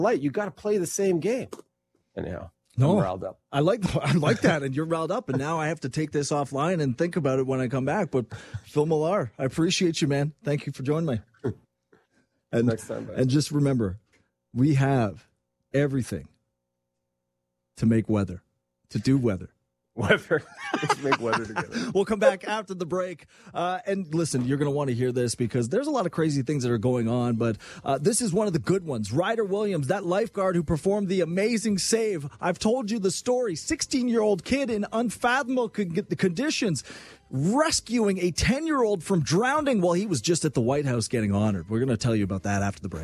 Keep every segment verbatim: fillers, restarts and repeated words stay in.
light. You got to play the same game. Anyhow, no, I'm riled up. I like I like that, and you're riled up, and now I have to take this offline and think about it when I come back. But Phil Millar, I appreciate you, man. Thank you for joining me. And, Next time, bye. and just remember, we have everything to make weather, to do weather. Weather. Let's make weather together. We'll come back after the break. Uh, and listen, you're going to want to hear this because there's a lot of crazy things that are going on, but uh, this is one of the good ones. Ryder Williams, that lifeguard who performed the amazing save. I've told you the story. sixteen-year-old kid in unfathomable con- conditions rescuing a ten-year-old from drowning while he was just at the White House getting honored. We're going to tell you about that after the break.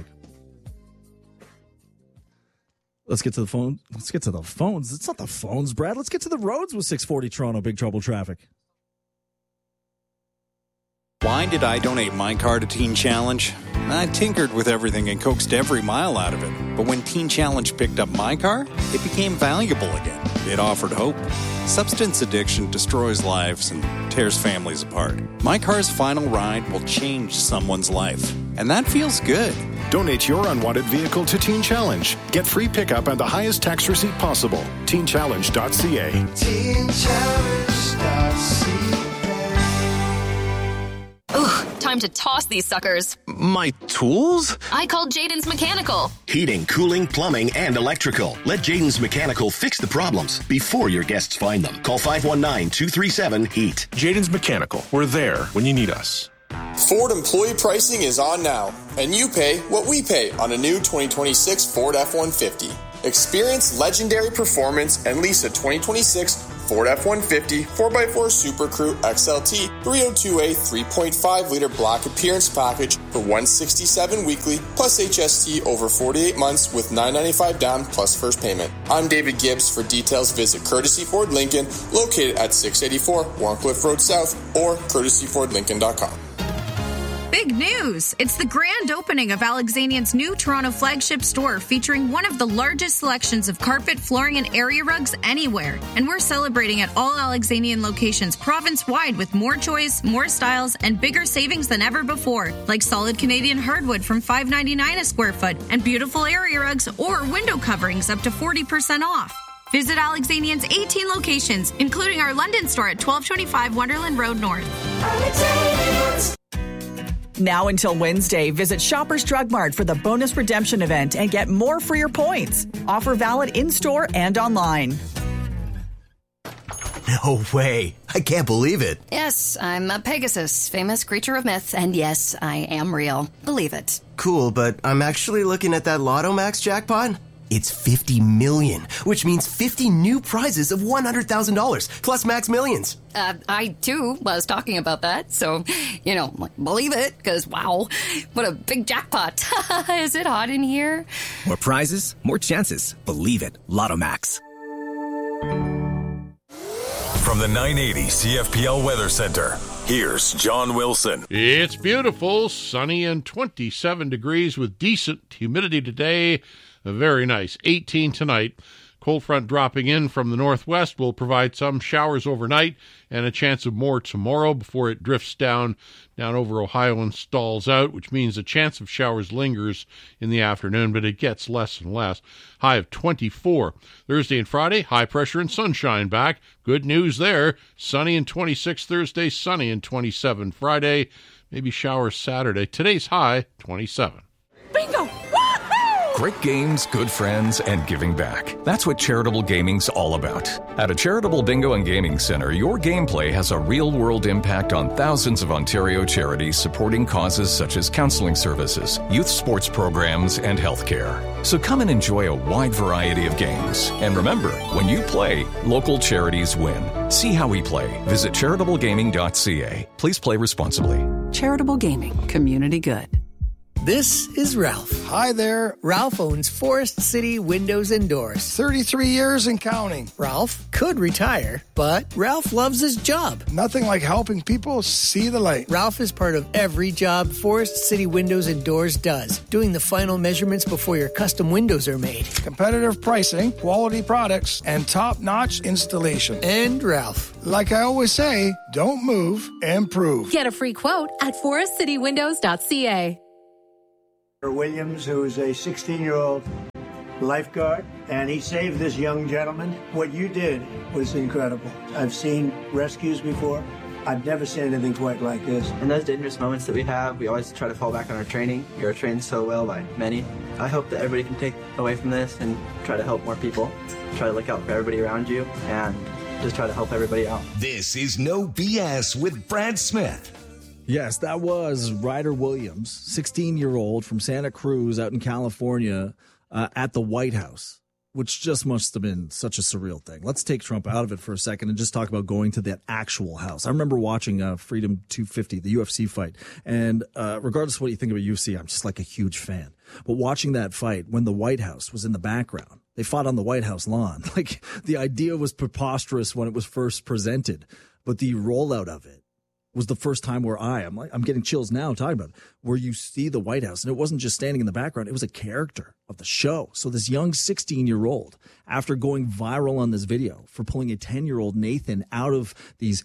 Let's get to the phone. Let's get to the phones. It's not the phones, Brad. Let's get to the roads with six forty Toronto Big Trouble traffic. Why did I donate my car to Teen Challenge? I tinkered with everything and coaxed every mile out of it. But when Teen Challenge picked up my car, it became valuable again. It offered hope. Substance addiction destroys lives and tears families apart. My car's final ride will change someone's life. And that feels good. Donate your unwanted vehicle to Teen Challenge. Get free pickup and the highest tax receipt possible. teen challenge dot c a. teen challenge dot c a. Ugh, time to toss these suckers. My tools? I called Jaden's Mechanical. Heating, cooling, plumbing, and electrical. Let Jaden's Mechanical fix the problems before your guests find them. Call five one nine, two three seven, heat. Jaden's Mechanical. We're there when you need us. Ford employee pricing is on now, and you pay what we pay on a new twenty twenty-six Ford F one fifty. Experience legendary performance and lease a twenty twenty-six Ford F one fifty four by four Super Crew X L T three oh two A three point five liter black appearance package for one hundred sixty-seven dollars weekly plus H S T over forty-eight months with nine hundred ninety-five dollars down plus first payment. I'm David Gibbs. For details, visit Courtesy Ford Lincoln, located at six eighty-four Warncliffe Road South, or courtesy ford lincoln dot com. Big news! It's the grand opening of Alexanian's new Toronto flagship store featuring one of the largest selections of carpet, flooring, and area rugs anywhere. And we're celebrating at all Alexanian locations province-wide with more choice, more styles, and bigger savings than ever before, like solid Canadian hardwood from five ninety-nine a square foot and beautiful area rugs or window coverings up to forty percent off. Visit Alexanian's eighteen locations, including our London store at twelve twenty-five Wonderland Road North. Alexanians. Now until Wednesday, visit Shoppers Drug Mart for the bonus redemption event and get more for your points. Offer valid in-store and online. No way. I can't believe it. Yes, I'm a Pegasus, famous creature of myth, and yes, I am real. Believe it. Cool, but I'm actually looking at that Lotto Max jackpot. It's fifty million, which means fifty new prizes of one hundred thousand dollars, plus Max Millions. Uh, I, too, was talking about that, so, you know, believe it, because, wow, what a big jackpot. Is it hot in here? More prizes, more chances. Believe it. Lotto Max. From the nine eighty C F P L Weather Center, here's John Wilson. It's beautiful, sunny and twenty-seven degrees with decent humidity today. Very nice. eighteen tonight. Cold front dropping in from the northwest will provide some showers overnight and a chance of more tomorrow before it drifts down down over Ohio and stalls out, which means a chance of showers lingers in the afternoon, but it gets less and less. High of twenty-four. Thursday and Friday, high pressure and sunshine back. Good news there. Sunny and twenty-six Thursday, sunny and twenty-seven Friday. Maybe showers Saturday. Today's high, twenty-seven. Bingo! Great games, good friends, and giving back. That's what charitable gaming's all about. At a charitable bingo and gaming center, your gameplay has a real-world impact on thousands of Ontario charities supporting causes such as counseling services, youth sports programs, and healthcare. So come and enjoy a wide variety of games. And remember, when you play, local charities win. See how we play. Visit charitable gaming dot c a. Please play responsibly. Charitable gaming. Community good. This is Ralph. Hi there. Ralph owns Forest City Windows and Doors. thirty-three years and counting. Ralph could retire, but Ralph loves his job. Nothing like helping people see the light. Ralph is part of every job Forest City Windows and Doors does, doing the final measurements before your custom windows are made. Competitive pricing, quality products, and top-notch installation. And Ralph. Like I always say, don't move, improve. Get a free quote at forest city windows dot c a. Williams, who is a sixteen-year-old lifeguard, and he saved this young gentleman. What you did was incredible. I've seen rescues before. I've never seen anything quite like this. In those dangerous moments that we have, we always try to fall back on our training. We are trained so well by many. I hope that everybody can take away from this and try to help more people. Try to look out for everybody around you and just try to help everybody out. This is No B S with Brad Smith. Yes, that was Ryder Williams, sixteen-year-old from Santa Cruz out in California uh, at the White House, which just must have been such a surreal thing. Let's take Trump out of it for a second and just talk about going to that actual house. I remember watching uh, Freedom two fifty, the U F C fight, and uh, regardless of what you think about U F C, I'm just like a huge fan. But watching that fight when the White House was in the background, they fought on the White House lawn. Like, the idea was preposterous when it was first presented, but the rollout of it was the first time where I, I'm like, I'm getting chills now talking about it, where you see the White House, and it wasn't just standing in the background, it was a character of the show. So this young sixteen-year-old, after going viral on this video for pulling a ten-year-old Nathan out of these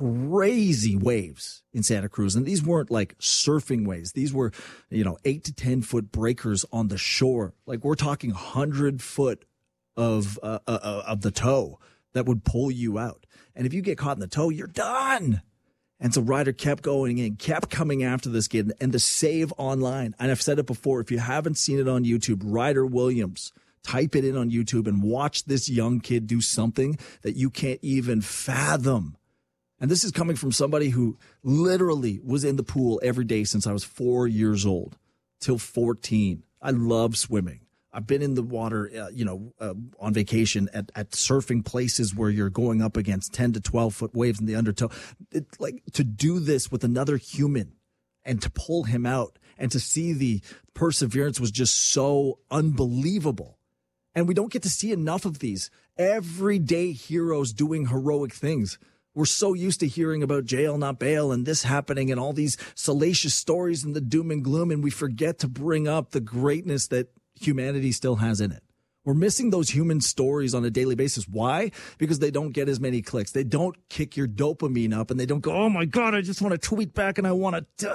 crazy waves in Santa Cruz, and these weren't like surfing waves, these were, you know, eight to ten foot breakers on the shore. Like, we're talking one hundred foot of uh, uh, of the tow that would pull you out. And if you get caught in the tow, you're done. And so Ryder kept going and kept coming after this kid. And the save online, and I've said it before, if you haven't seen it on YouTube, Ryder Williams, type it in on YouTube and watch this young kid do something that you can't even fathom. And this is coming from somebody who literally was in the pool every day since I was four years old till fourteen. I love swimming. I've been in the water, uh, you know, uh, on vacation at, at surfing places where you're going up against ten to twelve foot waves in the undertow. It, like, to do this with another human and to pull him out and to see the perseverance was just so unbelievable. And we don't get to see enough of these everyday heroes doing heroic things. We're so used to hearing about jail, not bail, and this happening and all these salacious stories and the doom and gloom, and we forget to bring up the greatness that humanity still has in it. We're missing those human stories on a daily basis. Why? Because they don't get as many clicks. They don't kick your dopamine up, and they don't go, oh my God, I just want to tweet back and I want to.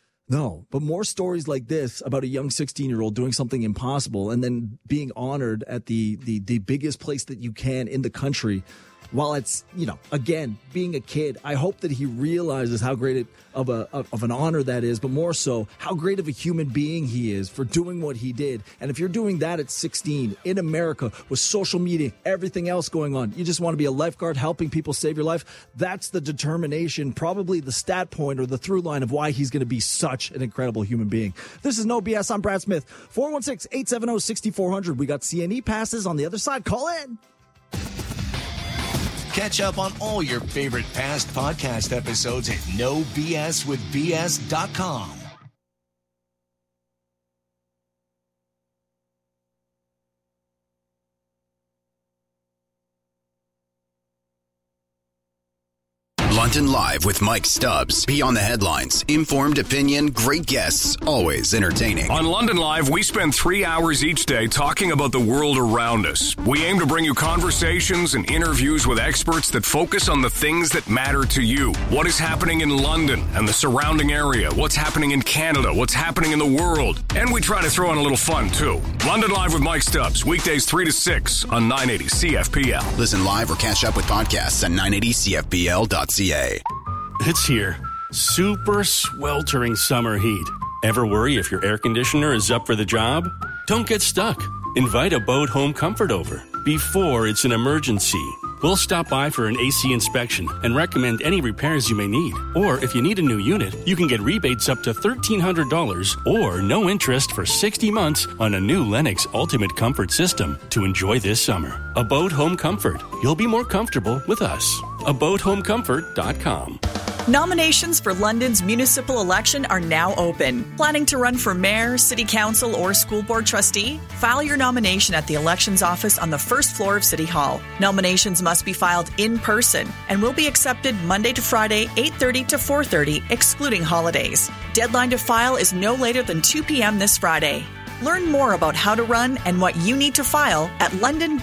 No, but more stories like this about a young sixteen-year-old doing something impossible and then being honored at the, the, the biggest place that you can in the country. While it's, you know, again, being a kid, I hope that he realizes how great it, of a of an honor that is, but more so how great of a human being he is for doing what he did. And if you're doing that at sixteen in America with social media, everything else going on, you just want to be a lifeguard helping people save your life. That's the determination, probably the stat point or the through line of why he's going to be such an incredible human being. This is No B S. I'm Brad Smith. four one six, eight seven zero, six four zero zero. We got C N E passes on the other side. Call in. Catch up on all your favorite past podcast episodes at no b s with b s dot com. London Live with Mike Stubbs. Beyond the headlines, informed opinion, great guests, always entertaining. On London Live, we spend three hours each day talking about the world around us. We aim to bring you conversations and interviews with experts that focus on the things that matter to you. What is happening in London and the surrounding area? What's happening in Canada? What's happening in the world? And we try to throw in a little fun, too. London Live with Mike Stubbs, weekdays three to six on nine eighty C F P L. Listen live or catch up with podcasts at nine eighty C F P L dot C A. It's here. Super sweltering summer heat. Ever worry if your air conditioner is up for the job? Don't get stuck. Invite Abode Home Comfort over before it's an emergency. We'll stop by for an A C inspection and recommend any repairs you may need. Or if you need a new unit, you can get rebates up to thirteen hundred dollars or no interest for sixty months on a new Lennox Ultimate Comfort System to enjoy this summer. Abode Home Comfort. You'll be more comfortable with us. abode home comfort dot com. Nominations for London's municipal election are now open. Planning to run for mayor, city council, or school board trustee? File your nomination at the elections office on the first floor of City Hall. Nominations must be filed in person and will be accepted Monday to Friday, eight thirty to four thirty, excluding holidays. Deadline to file is no later than two p.m. this Friday. Learn more about how to run and what you need to file at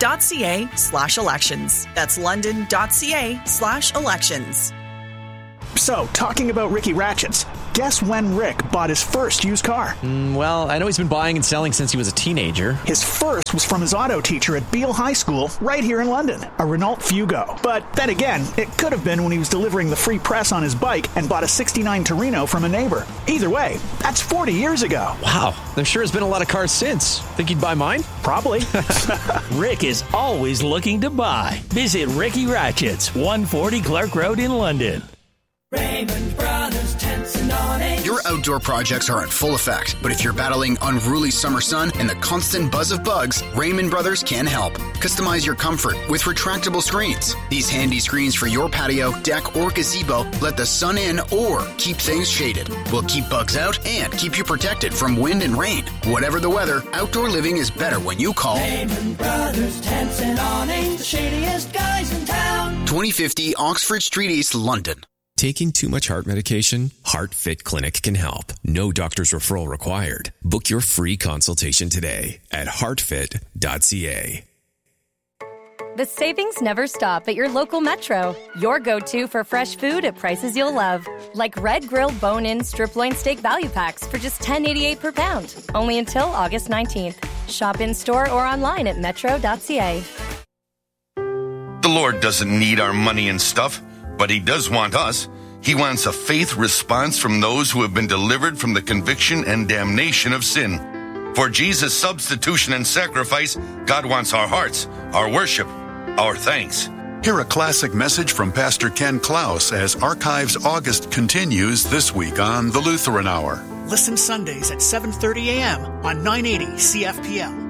london.ca slash elections. That's london.ca slash elections. So, talking about Ricky Ratchets, guess when Rick bought his first used car? Mm, well, I know he's been buying and selling since he was a teenager. His first was from his auto teacher at Beale High School, right here in London, a Renault Fugo. But then again, it could have been when he was delivering the free press on his bike and bought a sixty-nine Torino from a neighbor. Either way, that's forty years ago. Wow, there sure has been a lot of cars since. Think he'd buy mine? Probably. Rick is always looking to buy. Visit Ricky Ratchets, one forty Clark Road in London. Raymond Brothers Tents and Awnings. Your outdoor projects are in full effect, but if you're battling unruly summer sun and the constant buzz of bugs, Raymond Brothers can help. Customize your comfort with retractable screens. These handy screens for your patio, deck, or gazebo let the sun in or keep things shaded. We'll keep bugs out and keep you protected from wind and rain. Whatever the weather, outdoor living is better when you call Raymond Brothers Tents and Awnings, the shadiest guys in town. twenty fifty Oxford Street East, London. Taking too much heart medication? HeartFit Clinic can help. No doctor's referral required. Book your free consultation today at heart fit dot c a. The savings never stop at your local Metro. Your go-to for fresh food at prices you'll love. Like Red Grill Bone-In Strip Loin Steak Value Packs for just ten eighty-eight per pound. Only until August nineteenth. Shop in-store or online at metro dot c a. The Lord doesn't need our money and stuff, but he does want us. He wants a faith response from those who have been delivered from the conviction and damnation of sin. For Jesus' substitution and sacrifice, God wants our hearts, our worship, our thanks. Hear a classic message from Pastor Ken Klaus as Archives August continues this week on the Lutheran Hour. Listen Sundays at seven thirty a.m. on nine eighty C F P L.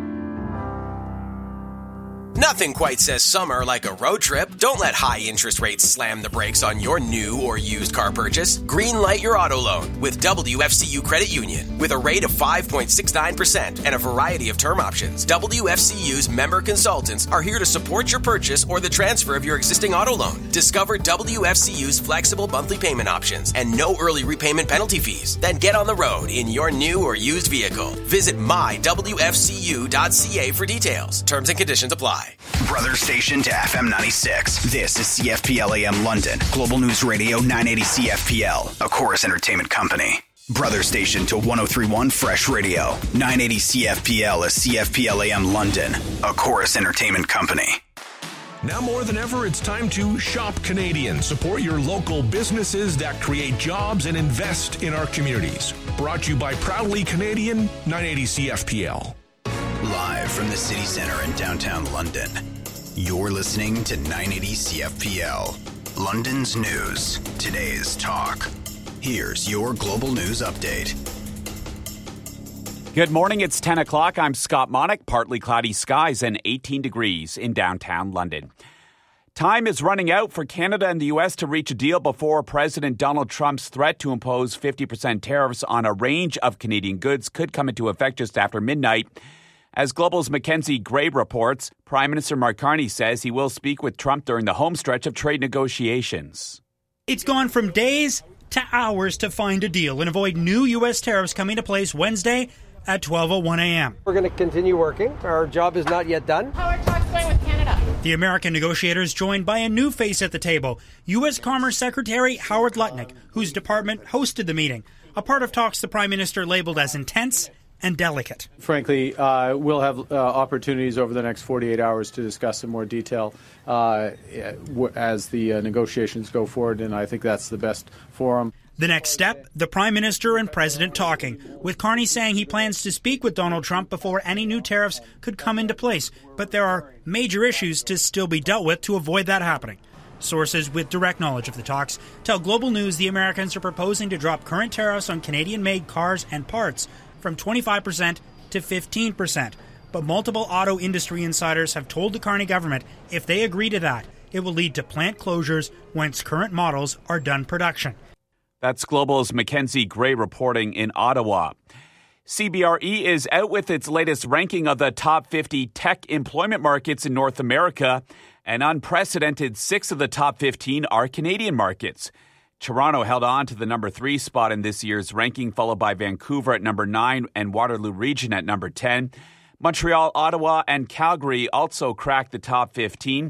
Nothing quite says summer like a road trip. Don't let high interest rates slam the brakes on your new or used car purchase. Greenlight your auto loan with W F C U Credit Union. With a rate of five point six nine percent and a variety of term options, W F C U's member consultants are here to support your purchase or the transfer of your existing auto loan. Discover W F C U's flexible monthly payment options and no early repayment penalty fees. Then get on the road in your new or used vehicle. Visit my w f c u dot c a for details. Terms and conditions apply. Brother station to F M ninety-six. This is C F P L A M London. Global News Radio nine eighty C F P L, a Chorus Entertainment company. Brother station to one oh three point one Fresh Radio. nine eighty C F P L is C F P L A M London, a Chorus Entertainment company. Now more than ever, it's time to shop Canadian. Support your local businesses that create jobs and invest in our communities. Brought to you by Proudly Canadian, nine eighty C F P L. Live from the city center in downtown London, you're listening to nine eighty C F P L, London's news, today's talk. Here's your global news update. Good morning, it's ten o'clock. I'm Scott Monick. Partly cloudy skies and eighteen degrees in downtown London. Time is running out for Canada and the U S to reach a deal before President Donald Trump's threat to impose fifty percent tariffs on a range of Canadian goods could come into effect just after midnight. As Global's Mackenzie Gray reports, Prime Minister Mark Carney says he will speak with Trump during the home stretch of trade negotiations. It's gone from days to hours to find a deal and avoid new U S tariffs coming into place Wednesday at twelve oh one a.m. We're going to continue working. Our job is not yet done. How are talks going with Canada? The American negotiators joined by a new face at the table, U S Commerce Secretary Howard Lutnick, whose department hosted the meeting, a part of talks the Prime Minister labeled as intense and delicate. Frankly, uh, we'll have uh, opportunities over the next forty-eight hours to discuss in more detail uh, as the uh, negotiations go forward, and I think that's the best forum. The next step, the Prime Minister and President talking, with Carney saying he plans to speak with Donald Trump before any new tariffs could come into place. But there are major issues to still be dealt with to avoid that happening. Sources with direct knowledge of the talks tell Global News the Americans are proposing to drop current tariffs on Canadian-made cars and parts from twenty-five percent to fifteen percent. But multiple auto industry insiders have told the Carney government if they agree to that, it will lead to plant closures once current models are done production. That's Global's Mackenzie Gray reporting in Ottawa. C B R E is out with its latest ranking of the top fifty tech employment markets in North America. An unprecedented six of the top fifteen are Canadian markets. Toronto held on to the number three spot in this year's ranking, followed by Vancouver at number nine and Waterloo Region at number ten. Montreal, Ottawa, and Calgary also cracked the top fifteen.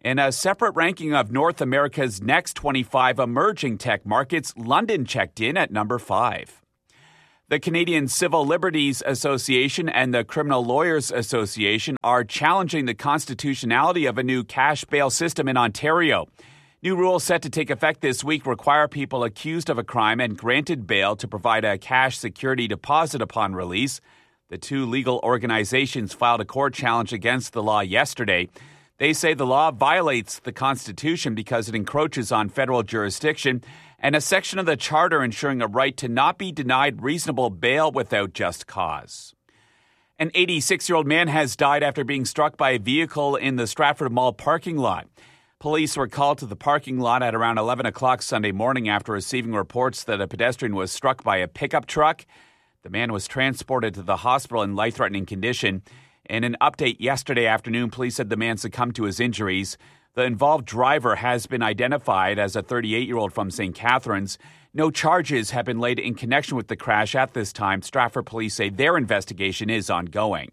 In a separate ranking of North America's next twenty-five emerging tech markets, London checked in at number five. The Canadian Civil Liberties Association and the Criminal Lawyers Association are challenging the constitutionality of a new cash bail system in Ontario. New rules set to take effect this week require people accused of a crime and granted bail to provide a cash security deposit upon release. The two legal organizations filed a court challenge against the law yesterday. They say the law violates the Constitution because it encroaches on federal jurisdiction and a section of the Charter ensuring a right to not be denied reasonable bail without just cause. An eighty-six-year-old man has died after being struck by a vehicle in the Stratford Mall parking lot. Police were called to the parking lot at around eleven o'clock Sunday morning after receiving reports that a pedestrian was struck by a pickup truck. The man was transported to the hospital in life-threatening condition. In an update yesterday afternoon, police said the man succumbed to his injuries. The involved driver has been identified as a thirty-eight-year-old from Saint Catharines. No charges have been laid in connection with the crash at this time. Stratford police say their investigation is ongoing.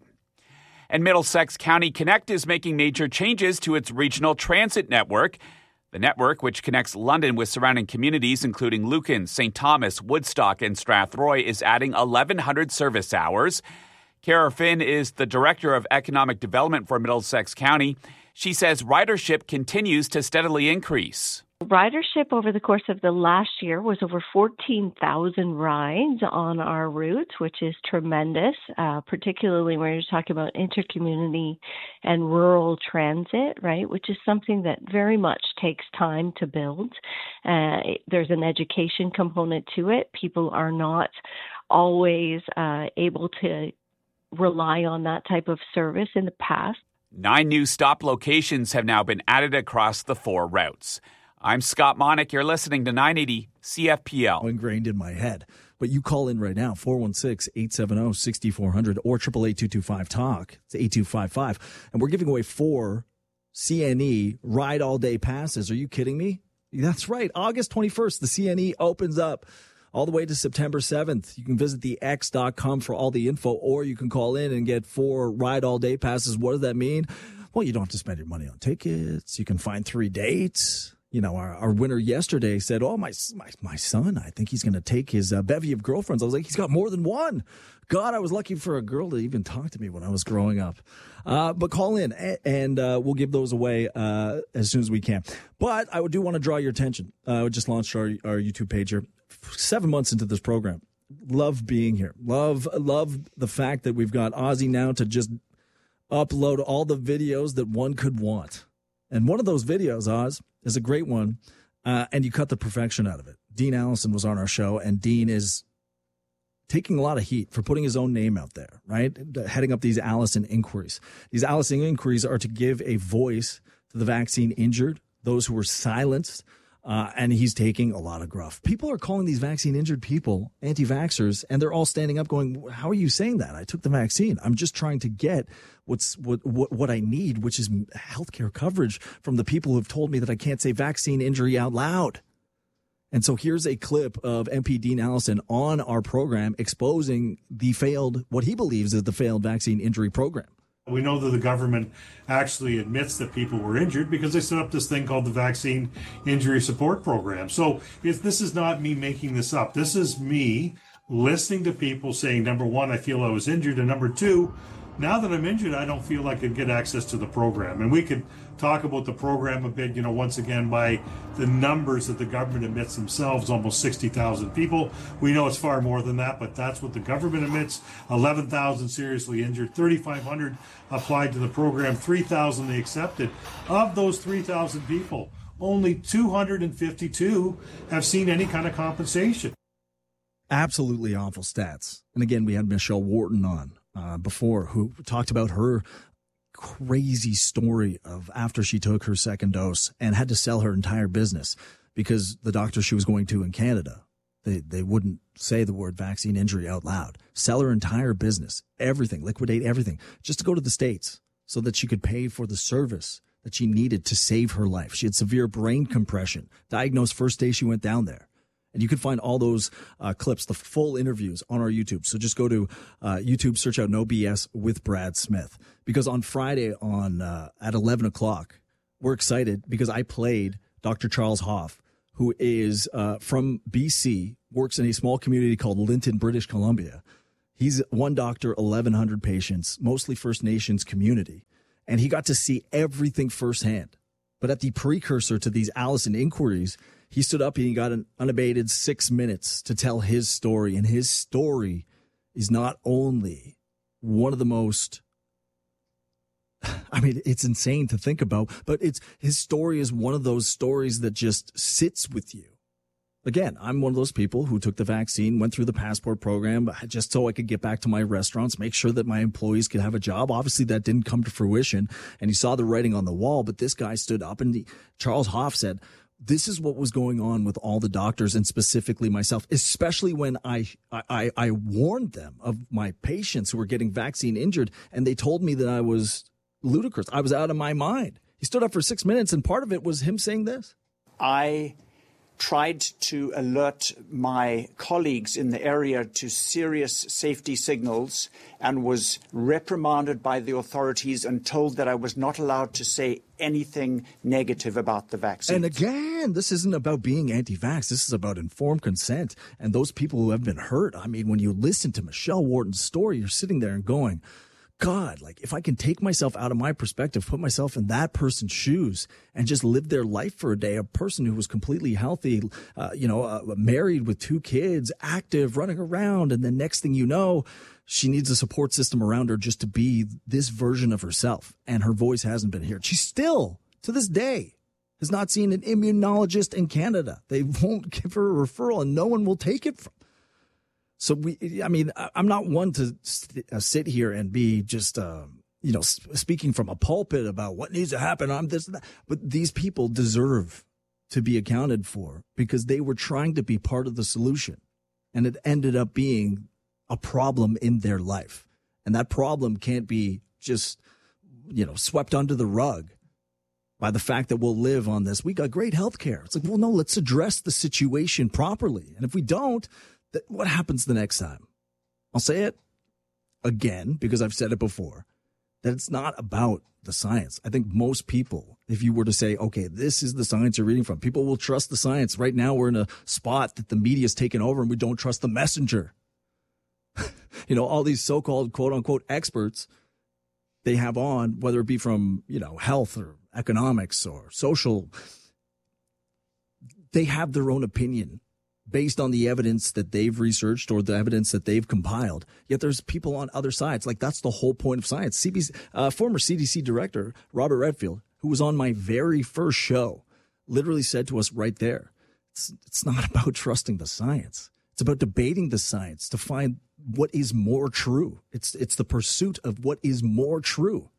And Middlesex County Connect is making major changes to its regional transit network. The network, which connects London with surrounding communities, including Lucan, Saint Thomas, Woodstock, and Strathroy, is adding eleven hundred service hours. Kara Finn is the Director of Economic Development for Middlesex County. She says ridership continues to steadily increase. Ridership over the course of the last year was over fourteen thousand rides on our routes, which is tremendous, uh, particularly when you're talking about intercommunity and rural transit, right, which is something that very much takes time to build. Uh, there's an education component to it. People are not always uh, able to rely on that type of service in the past. Nine new stop locations have now been added across the four routes. I'm Scott Monick. You're listening to nine eighty C F P L. Ingrained in my head. But you call in right now, four one six, eight seven zero, six four zero zero or eight eight eight, two two five, talk. It's eight two five five. And we're giving away four C N E ride all day passes. Are you kidding me? That's right. August twenty-first, the C N E opens up all the way to September seventh. You can visit the x dot com for all the info, or you can call in and get four ride all day passes. What does that mean? Well, you don't have to spend your money on tickets. You can find three dates. You know, our, our winner yesterday said, oh, my my, my son, I think he's going to take his uh, bevy of girlfriends. I was like, he's got more than one. God, I was lucky for a girl to even talk to me when I was growing up. Uh, but call in, and uh, we'll give those away uh, as soon as we can. But I do want to draw your attention. Uh, we just launched our, our YouTube page here. Seven months into this program. Love being here. Love, love the fact that we've got Ozzy now to just upload all the videos that one could want. And one of those videos, Oz, is a great one, uh, and you cut the perfection out of it. Dean Allison was on our show, and Dean is taking a lot of heat for putting his own name out there, right? Heading up these Allison inquiries. These Allison inquiries are to give a voice to the vaccine injured, those who were silenced, Uh, and he's taking a lot of gruff. People are calling these vaccine-injured people anti-vaxxers, and they're all standing up going, how are you saying that? I took the vaccine. I'm just trying to get what's what what, what I need, which is healthcare coverage from the people who have told me that I can't say vaccine injury out loud. And so here's a clip of M P Dean Allison on our program exposing the failed, what he believes is the failed vaccine injury program. We know that the government actually admits that people were injured because they set up this thing called the Vaccine Injury Support Program. So it's, this is not me making this up. This is me listening to people saying, number one, I feel I was injured, and number two, now that I'm injured, I don't feel I could get access to the program. And we could talk about the program a bit, you know, once again, by the numbers that the government admits themselves, almost sixty thousand people. We know it's far more than that, but that's what the government admits. eleven thousand seriously injured, thirty-five hundred applied to the program, three thousand they accepted. Of those three thousand people, only two hundred fifty-two have seen any kind of compensation. Absolutely awful stats. And again, we had Michelle Wharton on uh, before, who talked about her crazy story of after she took her second dose and had to sell her entire business because the doctor she was going to in Canada, they, they wouldn't say the word vaccine injury out loud. Sell her entire business, everything, liquidate everything, just to go to the States so that she could pay for the service that she needed to save her life. She had severe brain compression, diagnosed first day she went down there. And you can find all those uh, clips, the full interviews, on our YouTube. So just go to uh, YouTube, search out No B S with Brad Smith. Because on Friday on uh, at eleven o'clock, we're excited because I played Doctor Charles Hoff, who is uh, from B C, works in a small community called Linton, British Columbia. He's one doctor, eleven hundred patients, mostly First Nations community. And he got to see everything firsthand. But at the precursor to these Allison inquiries, he stood up and he got an unabated six minutes to tell his story. And his story is not only one of the most, I mean, it's insane to think about, but it's his story is one of those stories that just sits with you. Again, I'm one of those people who took the vaccine, went through the passport program just so I could get back to my restaurants, make sure that my employees could have a job. Obviously, that didn't come to fruition, and you saw the writing on the wall. But this guy stood up, and the, Charles Hoff said, this is what was going on with all the doctors, and specifically myself, especially when I, I, I warned them of my patients who were getting vaccine injured, and they told me that I was ludicrous. I was out of my mind. He stood up for six minutes, and part of it was him saying this. I tried to alert my colleagues in the area to serious safety signals and was reprimanded by the authorities and told that I was not allowed to say anything negative about the vaccine. And again, this isn't about being anti-vax. This is about informed consent and those people who have been hurt. I mean, when you listen to Michelle Wharton's story, you're sitting there and going, God, like if I can take myself out of my perspective, put myself in that person's shoes and just live their life for a day, a person who was completely healthy, uh, you know, uh, married with two kids, active, running around. And then next thing you know, she needs a support system around her just to be this version of herself. And her voice hasn't been heard. She still, to this day, has not seen an immunologist in Canada. They won't give her a referral and no one will take it from. So we, I mean, I'm not one to sit here and be just, uh, you know, speaking from a pulpit about what needs to happen. I'm this, and that. But these people deserve to be accounted for because they were trying to be part of the solution, and it ended up being a problem in their life. And that problem can't be just, you know, swept under the rug by the fact that we'll live on this. We got great health care. It's like, well, no, let's address the situation properly. And if we don't, what happens the next time? I'll say it again because I've said it before, that it's not about the science. I think most people, if you were to say, okay, this is the science you're reading from, people will trust the science. Right now we're in a spot that the media's taken over and we don't trust the messenger. You know, all these so-called quote unquote experts they have on, whether it be from, you know, health or economics or social, they have their own opinion based on the evidence that they've researched or the evidence that they've compiled. Yet there's people on other sides. Like, that's the whole point of science. C B C, uh, former C D C director Robert Redfield, who was on my very first show, literally said to us right there, it's, it's not about trusting the science. It's about debating the science to find what is more true. It's, it's the pursuit of what is more true.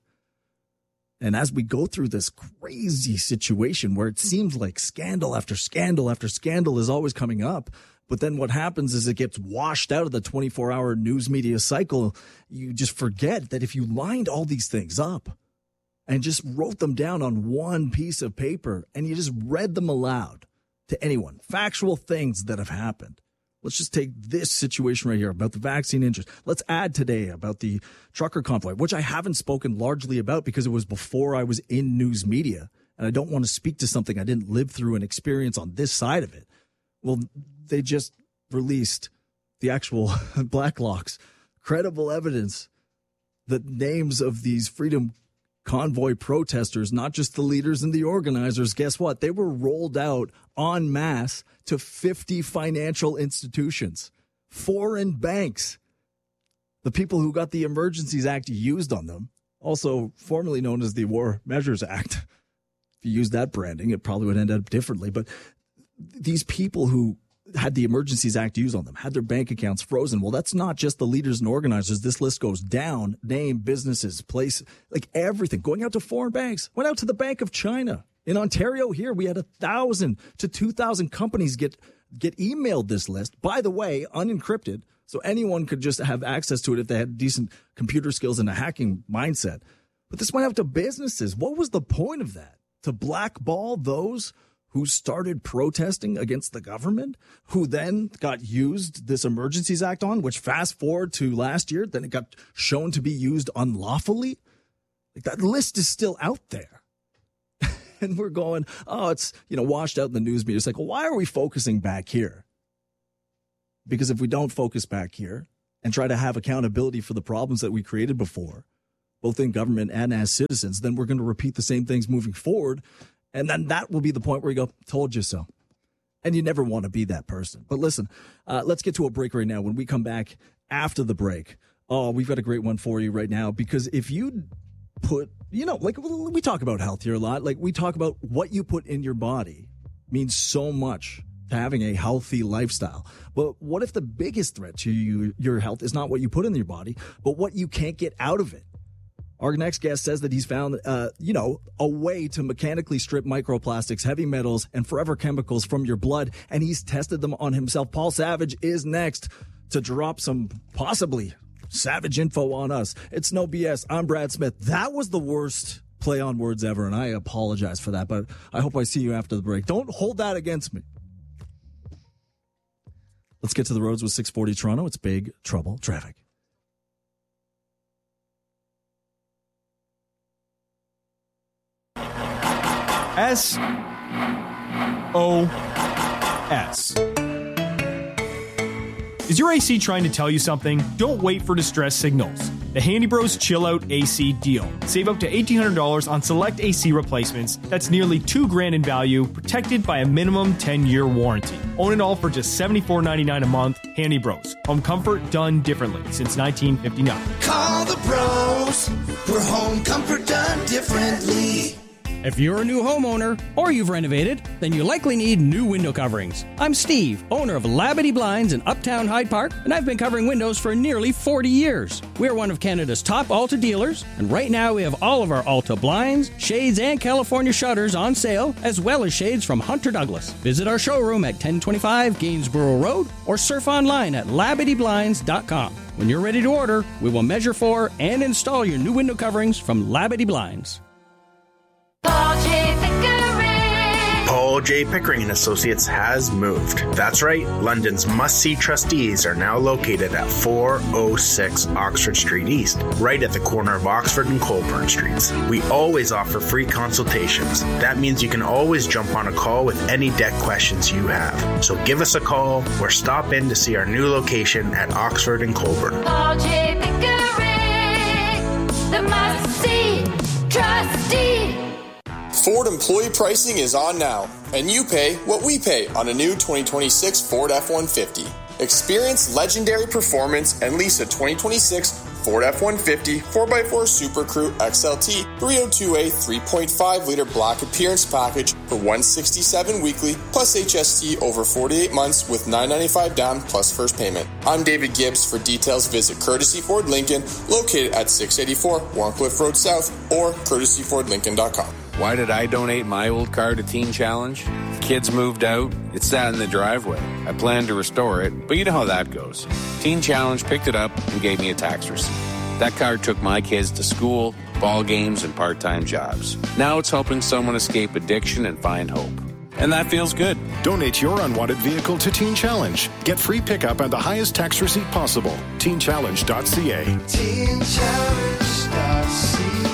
And as we go through this crazy situation where it seems like scandal after scandal after scandal is always coming up, but then what happens is it gets washed out of the twenty-four hour news media cycle. You just forget that if you lined all these things up and just wrote them down on one piece of paper and you just read them aloud to anyone, factual things that have happened. Let's just take this situation right here about the vaccine interest. Let's add today about the trucker convoy, which I haven't spoken largely about because it was before I was in news media. And I don't want to speak to something I didn't live through and experience on this side of it. Well, they just released the actual Blacklocks, credible evidence, the names of these Freedom Convoy protesters, not just the leaders and the organizers. Guess what? They were rolled out en masse to fifty financial institutions, foreign banks, the people who got the Emergencies Act used on them, also formerly known as the War Measures Act. If you use that branding, it probably would end up differently. But these people who had the Emergencies Act used on them, had their bank accounts frozen. Well, that's not just the leaders and organizers. This list goes down, name, businesses, place, like everything, going out to foreign banks, went out to the Bank of China. In Ontario here, we had a thousand to two thousand companies get get emailed this list. By the way, unencrypted, so anyone could just have access to it if they had decent computer skills and a hacking mindset. But this went out to businesses. What was the point of that? To blackball those who started protesting against the government, who then got used this Emergencies Act on, which fast forward to last year, then it got shown to be used unlawfully. Like, that list is still out there. And we're going, oh, it's, you know, washed out in the news media. It's like, well, why are we focusing back here? Because if we don't focus back here and try to have accountability for the problems that we created before, both in government and as citizens, then we're going to repeat the same things moving forward. And then that will be the point where you go, told you so. And you never want to be that person. But listen, uh, let's get to a break right now. When we come back after the break, oh, we've got a great one for you right now. Because if you put, you know, like we talk about health here a lot. Like we talk about what you put in your body means so much to having a healthy lifestyle. But what if the biggest threat to you, your health is not what you put in your body, but what you can't get out of it? Our next guest says that he's found, uh, you know, a way to mechanically strip microplastics, heavy metals, and forever chemicals from your blood, and he's tested them on himself. Paul Savage is next to drop some possibly savage info on us. It's no B S. I'm Brad Smith. That was the worst play on words ever, and I apologize for that, but I hope I see you after the break. Don't hold that against me. Let's get to the roads with six forty Toronto. It's Big Trouble Traffic. S O S. Is your A C trying to tell you something? Don't wait for distress signals. The Handy Bros Chill Out A C deal. Save up to eighteen hundred dollars on select A C replacements. That's nearly two grand in value, protected by a minimum ten-year warranty. Own it all for just seventy-four ninety-nine a month. Handy Bros. Home comfort done differently since nineteen fifty-nine. Call the pros for home comfort done differently. If you're a new homeowner or you've renovated, then you likely need new window coverings. I'm Steve, owner of Labadee Blinds in Uptown Hyde Park, and I've been covering windows for nearly forty years. We're one of Canada's top Alta dealers, and right now we have all of our Alta blinds, shades, and California shutters on sale, as well as shades from Hunter Douglas. Visit our showroom at ten twenty-five Gainsborough Road or surf online at labadee blinds dot com. When you're ready to order, we will measure for and install your new window coverings from Labadee Blinds. Paul J. Pickering. Paul J. Pickering and Associates has moved. That's right, London's must-see trustees are now located at four oh six Oxford Street East, right at the corner of Oxford and Colburn Streets. We always offer free consultations. That means you can always jump on a call with any debt questions you have. So give us a call or stop in to see our new location at Oxford and Colburn. Paul J. Pickering, the must-see trustee. Ford employee pricing is on now, and you pay what we pay on a new twenty twenty-six Ford F one fifty. Experience legendary performance and lease a twenty twenty-six Ford F one fifty four by four Super Crew X L T three oh two A three point five liter black appearance package for one hundred sixty-seven dollars weekly plus H S T over forty-eight months with nine hundred ninety-five dollars down plus first payment. I'm David Gibbs. For details, visit Courtesy Ford Lincoln, located at six eighty-four Warncliffe Road South, or courtesy ford lincoln dot com. Why did I donate my old car to Teen Challenge? Kids moved out, it sat in the driveway. I planned to restore it, but you know how that goes. Teen Challenge picked it up and gave me a tax receipt. That car took my kids to school, ball games, and part-time jobs. Now it's helping someone escape addiction and find hope. And that feels good. Donate your unwanted vehicle to Teen Challenge. Get free pickup and the highest tax receipt possible. teen challenge dot c a. teen challenge dot c a.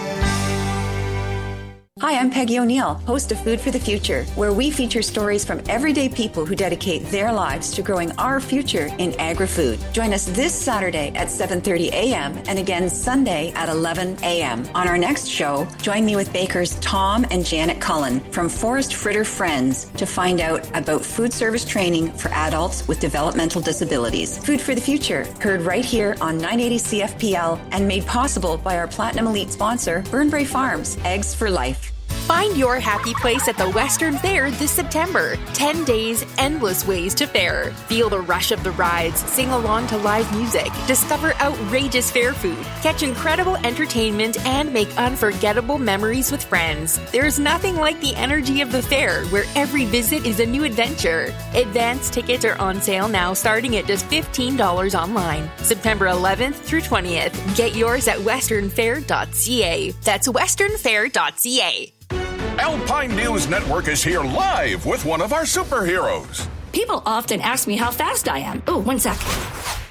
Hi, I'm Peggy O'Neill, host of Food for the Future, where we feature stories from everyday people who dedicate their lives to growing our future in agri-food. Join us this Saturday at seven thirty a.m. and again Sunday at eleven a.m. On our next show, join me with bakers Tom and Janet Cullen from Forest Fritter Friends to find out about food service training for adults with developmental disabilities. Food for the Future, heard right here on nine eighty C F P L and made possible by our Platinum Elite sponsor, Burnbrae Farms, Eggs for Life. Find your happy place at the Western Fair this September. Ten days, endless ways to fair. Feel the rush of the rides, sing along to live music, discover outrageous fair food, catch incredible entertainment, and make unforgettable memories with friends. There's nothing like the energy of the fair, where every visit is a new adventure. Advance tickets are on sale now, starting at just fifteen dollars online. September eleventh through twentieth. Get yours at western fair dot c a. That's western fair dot c a. Alpine News Network is here live with one of our superheroes. People often ask me how fast I am. Oh, one sec.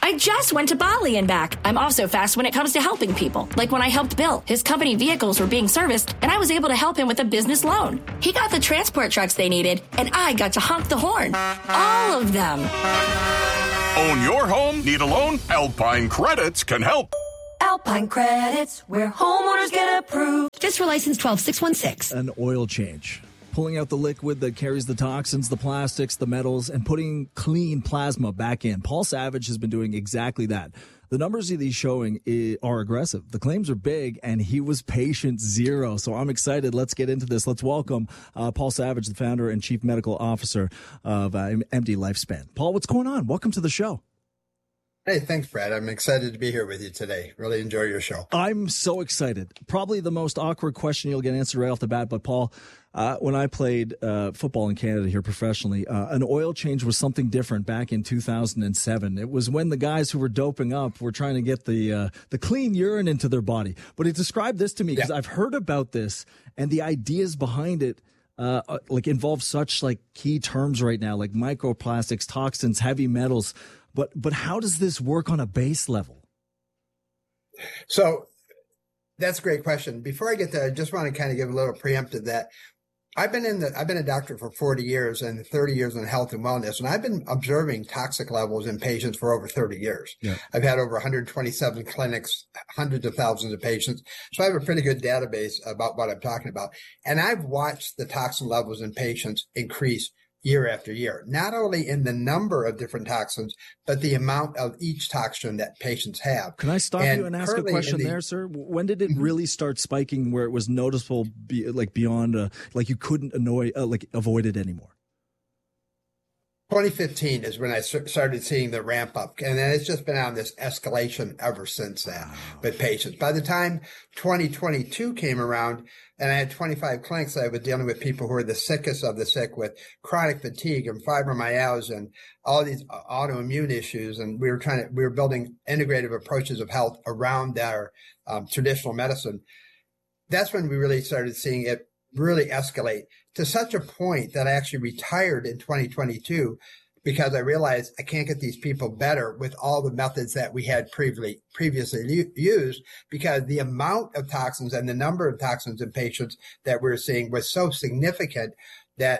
I just went to Bali and back. I'm also fast when it comes to helping people. Like when I helped Bill. His company vehicles were being serviced, and I was able to help him with a business loan. He got the transport trucks they needed, and I got to honk the horn. All of them. Own your home? Need a loan? Alpine Credits can help. Alpine Credits, where homeowners get approved. Just for license twelve six one six. An oil change. Pulling out the liquid that carries the toxins, the plastics, the metals, and putting clean plasma back in. Paul Savage has been doing exactly that. The numbers that he's showing are aggressive. The claims are big, and he was patient zero. So I'm excited. Let's get into this. Let's welcome uh, Paul Savage, the founder and chief medical officer of uh, M D Lifespan. Paul, what's going on? Welcome to the show. Hey, thanks, Brad. I'm excited to be here with you today. Really enjoy your show. I'm so excited. Probably the most awkward question you'll get answered right off the bat. But, Paul, uh, when I played uh, football in Canada here professionally, uh, an oil change was something different back in two thousand seven. It was when the guys who were doping up were trying to get the uh, the clean urine into their body. But he described this to me because yeah. I've heard about this, and the ideas behind it uh, like involve such like key terms right now, like microplastics, toxins, heavy metals. But but how does this work on a base level? So that's a great question. Before I get there, I just want to kind of give a little preemptive that I've been in the I've been a doctor for forty years and thirty years in health and wellness, and I've been observing toxic levels in patients for over thirty years. Yeah. I've had over one hundred twenty-seven clinics, hundreds of thousands of patients. So I have a pretty good database about what I'm talking about. And I've watched the toxin levels in patients increase year after year, not only in the number of different toxins, but the amount of each toxin that patients have. Can I stop and you and ask a question the, there, sir? When did it really start spiking where it was noticeable, be, like beyond, uh, like you couldn't annoy, uh, like avoid it anymore? twenty fifteen is when I started seeing the ramp up, and then it's just been on this escalation ever since that with patients. By the time twenty twenty-two came around, and I had twenty-five clinics, I was dealing with people who were the sickest of the sick with chronic fatigue and fibromyalgia and all these autoimmune issues. And we were trying to, we were building integrative approaches of health around our um, traditional medicine. That's when we really started seeing it really escalate to such a point that I actually retired in twenty twenty-two because I realized I can't get these people better with all the methods that we had previously previously used, because the amount of toxins and the number of toxins in patients that we were seeing was so significant that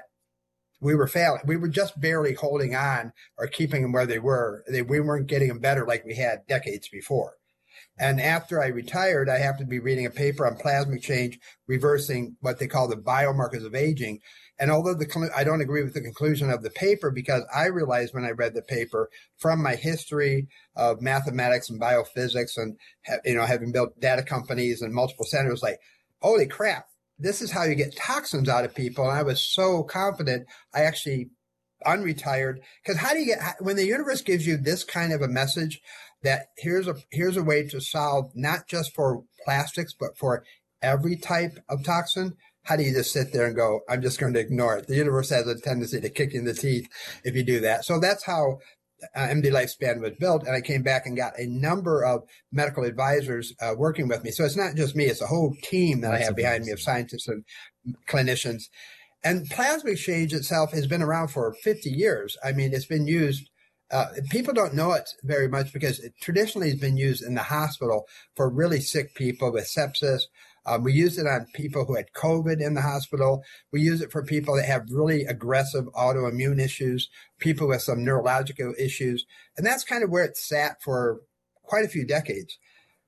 we were failing. We were just barely holding on or keeping them where they were. They, we weren't getting them better like we had decades before. And after I retired, I happened to be reading a paper on plasma exchange, reversing what they call the biomarkers of aging. And although the, I don't agree with the conclusion of the paper, because I realized when I read the paper from my history of mathematics and biophysics and, you know, having built data companies and multiple centers, like, holy crap, this is how you get toxins out of people. And I was so confident I actually unretired, because how do you get, when the universe gives you this kind of a message that here's a here's a way to solve not just for plastics, but for every type of toxin, how do you just sit there and go, I'm just going to ignore it? The universe has a tendency to kick you in the teeth if you do that. So that's how uh, M D Lifespan was built. And I came back and got a number of medical advisors uh, working with me. So it's not just me, it's a whole team that that's I have behind amazing. me of scientists and clinicians. And plasma exchange itself has been around for fifty years. I mean, it's been used. Uh, people don't know it very much because it traditionally has been used in the hospital for really sick people with sepsis. Um, we use it on people who had COVID in the hospital. We use it for people that have really aggressive autoimmune issues, people with some neurological issues. And that's kind of where it sat for quite a few decades.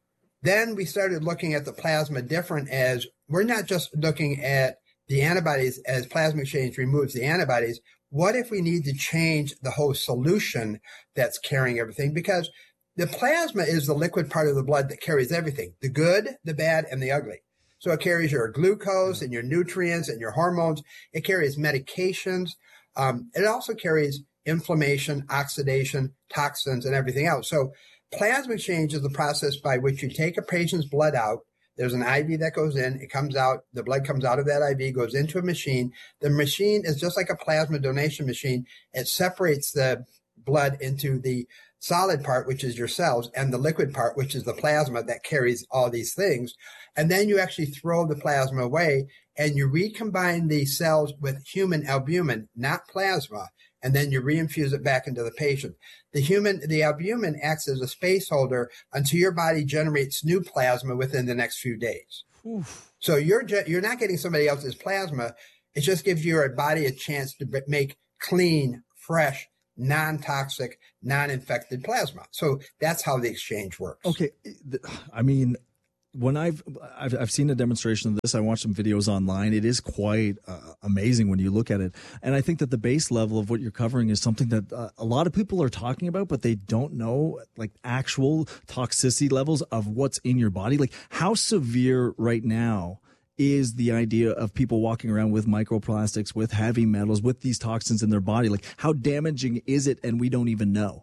Then we started looking at the plasma different, as we're not just looking at the antibodies as plasma exchange removes the antibodies. What if we need to change the whole solution that's carrying everything? Because the plasma is the liquid part of the blood that carries everything, the good, the bad, and the ugly. So it carries your glucose and your nutrients and your hormones. It carries medications. Um, it also carries inflammation, oxidation, toxins, and everything else. So plasma exchange is the process by which you take a patient's blood out. There's an I V that goes in, it comes out, the blood comes out of that I V, goes into a machine. The machine is just like a plasma donation machine. It separates the blood into the solid part, which is your cells, and the liquid part, which is the plasma that carries all these things. And then you actually throw the plasma away and you recombine the cells with human albumin, not plasma, and then you reinfuse it back into the patient. The human, the albumin acts as a space holder until your body generates new plasma within the next few days. Oof. So you're you're not getting somebody else's plasma. It just gives your body a chance to make clean, fresh, non-toxic, non-infected plasma. So that's how the exchange works. Okay. I mean, when I've, I've, I've seen a demonstration of this, I watched some videos online. It is quite uh, amazing when you look at it. And I think that the base level of what you're covering is something that uh, a lot of people are talking about, but they don't know like actual toxicity levels of what's in your body. Like how severe right now is the idea of people walking around with microplastics, with heavy metals, with these toxins in their body? Like how damaging is it? And we don't even know.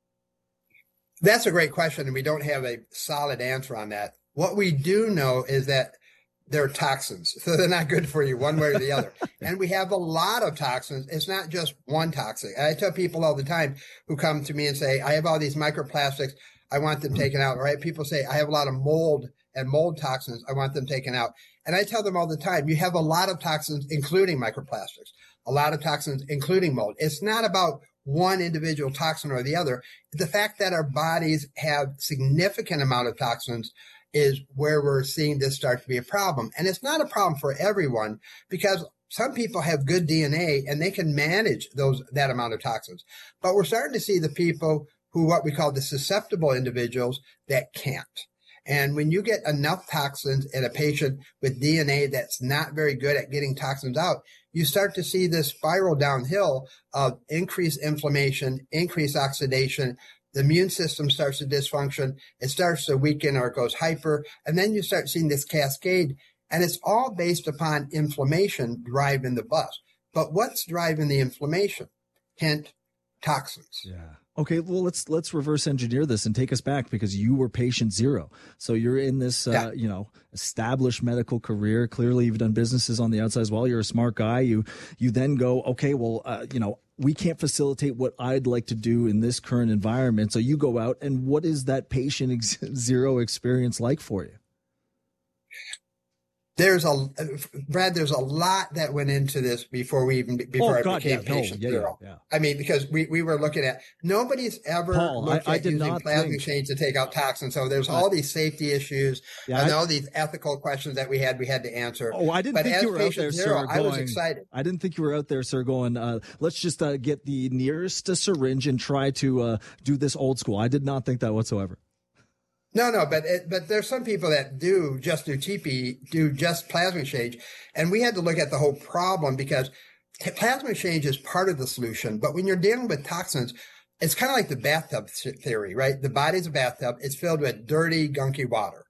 That's a great question. And we don't have a solid answer on that. What we do know is that they're toxins, so they're not good for you one way or the other. And we have a lot of toxins. It's not just one toxic. I tell people all the time who come to me and say, I have all these microplastics, I want them taken out, right? People say, I have a lot of mold and mold toxins, I want them taken out. And I tell them all the time, you have a lot of toxins, including microplastics, a lot of toxins, including mold. It's not about one individual toxin or the other. The fact that our bodies have significant amount of toxins is where we're seeing this start to be a problem. And it's not a problem for everyone because some people have good D N A and they can manage those that amount of toxins. But we're starting to see the people who what we call the susceptible individuals that can't. And when you get enough toxins in a patient with D N A that's not very good at getting toxins out, you start to see this spiral downhill of increased inflammation, increased oxidation. The immune system starts to dysfunction. It starts to weaken or it goes hyper. And then you start seeing this cascade. And it's all based upon inflammation driving the bus. But what's driving the inflammation? Hint, toxins. Yeah. Okay, well, let's let's reverse engineer this and take us back because you were patient zero. So you're in this, uh, yeah. you know, established medical career. Clearly, you've done businesses on the outside as well. You're a smart guy. You you then go, okay, well, uh, you know, we can't facilitate what I'd like to do in this current environment. So you go out, and what is that patient ex- zero experience like for you? There's a Brad. There's a lot that went into this before we even before oh, I God, became yeah, patient no, yeah, zero. Yeah, yeah. I mean, because we, we were looking at nobody's ever Paul, looked I, at I did using not plasma think... exchange to take out toxins. So there's all these safety issues yeah, and I... all these ethical questions that we had we had to answer. Oh, I didn't but think as you were out there, zero, sir. I was going, excited. I didn't think you were out there, sir. Going, uh, let's just uh, get the nearest syringe and try to uh, do this old school. I did not think that whatsoever. No, no, but it, but there's some people that do just do T P, do just plasma exchange, and we had to look at the whole problem because plasma exchange is part of the solution. But when you're dealing with toxins, it's kind of like the bathtub theory, right? The body's a bathtub; it's filled with dirty, gunky water,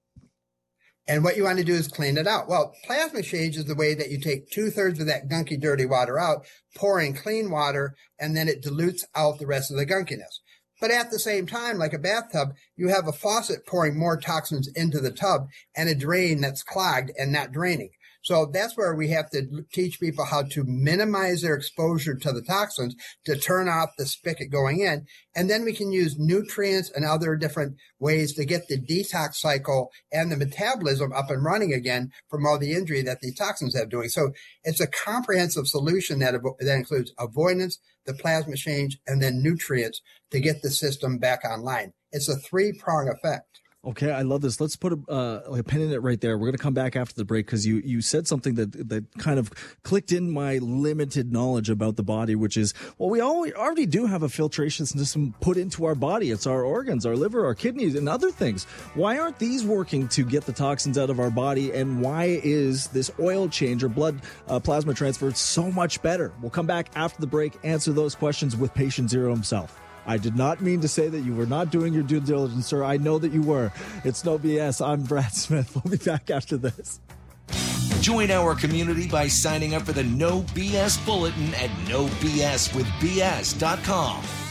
and what you want to do is clean it out. Well, plasma exchange is the way that you take two thirds of that gunky, dirty water out, pour in clean water, and then it dilutes out the rest of the gunkiness. But at the same time, like a bathtub, you have a faucet pouring more toxins into the tub and a drain that's clogged and not draining. So that's where we have to teach people how to minimize their exposure to the toxins, to turn off the spigot going in. And then we can use nutrients and other different ways to get the detox cycle and the metabolism up and running again from all the injury that the toxins have doing. So it's a comprehensive solution that, that includes avoidance, the plasma exchange, and then nutrients to get the system back online. It's a three-prong effect. Okay, I love this. Let's put a, uh, like a pin in it right there. We're going to come back after the break because you, you said something that that kind of clicked in my limited knowledge about the body, which is, well, we all, already do have a filtration system put into our body. It's our organs, our liver, our kidneys, and other things. Why aren't these working to get the toxins out of our body, and why is this oil change or blood uh, plasma transfer so much better? We'll come back after the break, answer those questions with Patient Zero himself. I did not mean to say that you were not doing your due diligence, sir. I know that you were. It's no B S. I'm Brad Smith. We'll be back after this. Join our community by signing up for the No B S Bulletin at no b s with b s dot com.